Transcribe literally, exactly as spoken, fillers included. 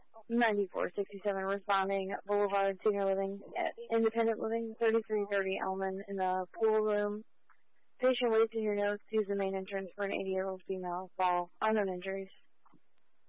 ninety-four sixty-seven responding, Boulevard, Senior Living, Independent Living, thirty-three thirty Elman in the pool room. Patient waits in your notes to use the main entrance for an eighty-year-old female. Fall. Unknown injuries.